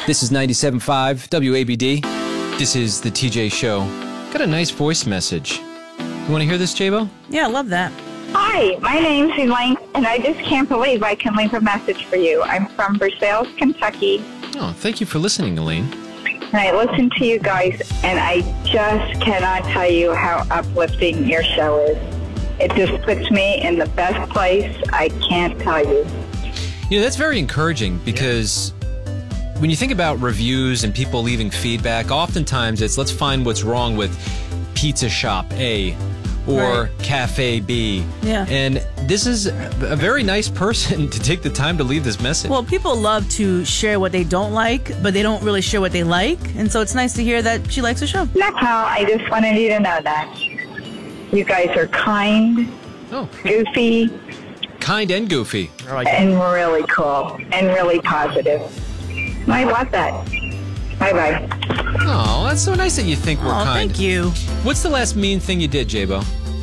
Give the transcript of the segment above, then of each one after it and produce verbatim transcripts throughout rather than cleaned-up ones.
This is ninety-seven point five W A B D. This is the T J Show. Got a nice voice message. You want to hear this, J-Bo? Yeah, I love that. Hi, my name's Elaine, and I just can't believe I can leave a message for you. I'm from Versailles, Kentucky, Oh, thank you for listening, Elaine. and I listen to you guys, and I just cannot tell you how uplifting your show is. It just puts me in the best place. I can't tell you. You know, that's very encouraging because when you think about reviews and people leaving feedback, oftentimes it's let's find what's wrong with Pizza Shop A or Right. Cafe B. Yeah. And this is a very nice person to take the time to leave this message. Well, people love to share what they don't like, but they don't really share what they like. And so it's nice to hear that she likes the show. That's how I just wanted you to know that. You guys are kind, oh, goofy, kind and goofy. I like it. and really cool, and really positive. I love that. Bye-bye. Oh, that's so nice that you think we're Oh, kind. thank you. What's the last mean thing you did, J-Bo?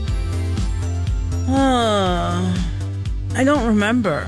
Uh, I don't remember.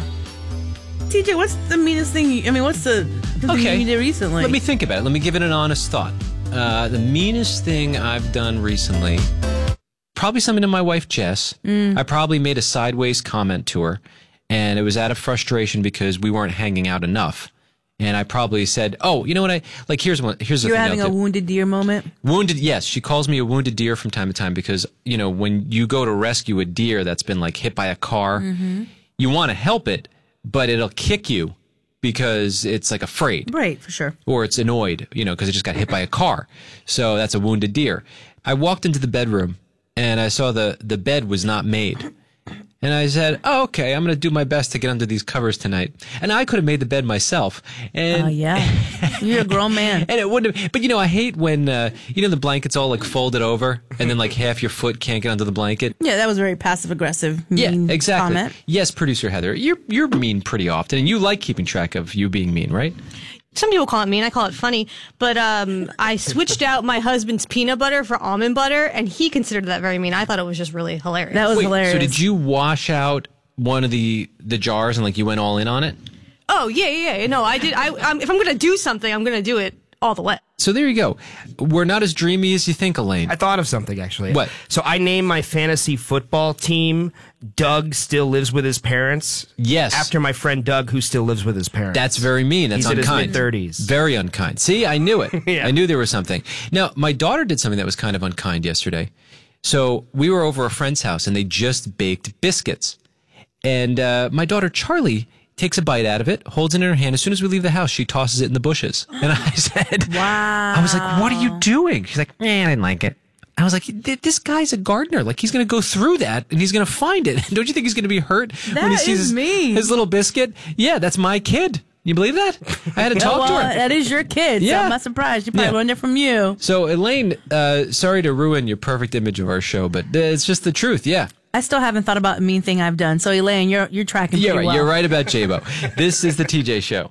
T J, what's the meanest thing you, I mean, what's the, the Okay. thing you did recently? Let me think about it. Let me give it an honest thought. Uh, the meanest thing I've done recently, probably something to my wife, Jess. Mm. I probably made a sideways comment to her, and it was out of frustration because we weren't hanging out enough. And I probably said, "Oh, you know what? I like. Here's one. Here's the You're thing. having I'll a do." wounded deer moment? Wounded, yes. She calls me a wounded deer from time to time because, you know, when you go to rescue a deer that's been like hit by a car, Mm-hmm. you want to help it, but it'll kick you because it's like afraid Right, for sure. or it's annoyed, you know, because it just got hit by a car. So that's a wounded deer. I walked into the bedroom and I saw the, the bed was not made. And I said, oh, okay, I'm going to do my best to get under these covers tonight. And I could have made the bed myself. And Oh, yeah. You're a grown man. and it wouldn't have, but you know, I hate when, uh, you know, the blanket's all like folded over and then like half your foot can't get under the blanket. Yeah, that was very passive aggressive. Yeah, mean exactly. Comment. Yes, producer Heather, you're, you're mean pretty often and you like keeping track of you being mean, right? Some people call it mean. I call it funny. But um, I switched out my husband's peanut butter for almond butter, and he considered that very mean. I thought it was just really hilarious. That was Wait, hilarious. so did you wash out one of the, the jars and like you went all in on it? oh, yeah, yeah, yeah. No, I did. I, um, if I'm going to do something, I'm going to do it all the way. So there you go. We're not as dreamy as you think, Elaine. I thought of something, actually. What? So I named my fantasy football team Doug Still Lives With His Parents. Yes. After my friend Doug, who still lives with his parents. That's very mean. That's He's in his unkind. mid-thirties. Very unkind. See, I knew it. Yeah. I knew there was something. Now, my daughter did something that was kind of unkind yesterday. So we were over a friend's house and they just baked biscuits. And uh, my daughter, Charlie, takes a bite out of it, holds it in her hand. As soon as we leave the house, she tosses it in the bushes. And I said, Wow. I was like, what are you doing? She's like, eh, I didn't like it. I was like, this guy's a gardener. Like, he's going to go through that and he's going to find it. Don't you think he's going to be hurt That when he sees is his, mean. his little biscuit? Yeah, that's my kid. You believe that? I had to talk well, to her. that is your kid, so Yeah. I'm not surprised. She probably Yeah. learned it from you. So, Elaine, uh, sorry to ruin your perfect image of our show, but uh, it's just the truth. Yeah. I still haven't thought about a mean thing I've done. So, Elaine, you're you're tracking Yeah, pretty right. well. You're right about J-Bo. This is the T J Show.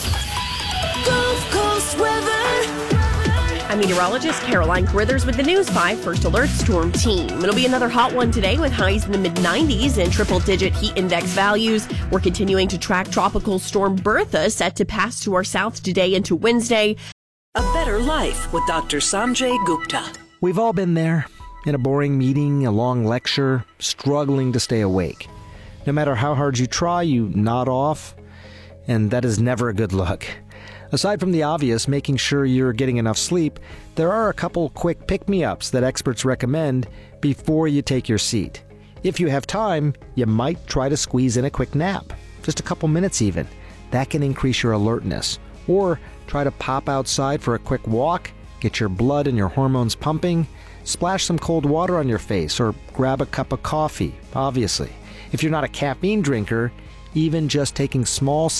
Gulf Coast weather. I'm meteorologist Caroline Carithers with the News five First Alert Storm Team. It'll be another hot one today with highs in the mid nineties and triple-digit heat index values. We're continuing to track Tropical Storm Bertha set to pass to our south today into Wednesday. A Better Life with Doctor Sanjay Gupta. We've all been there. In a boring meeting, a long lecture, struggling to stay awake. No matter how hard you try, you nod off, and that is never a good look. Aside from the obvious, making sure you're getting enough sleep, there are a couple quick pick-me-ups that experts recommend before you take your seat. If you have time, you might try to squeeze in a quick nap, just a couple minutes even. That can increase your alertness. Or try to pop outside for a quick walk, get your blood and your hormones pumping, splash some cold water on your face, or grab a cup of coffee, obviously. If you're not a caffeine drinker, even just taking small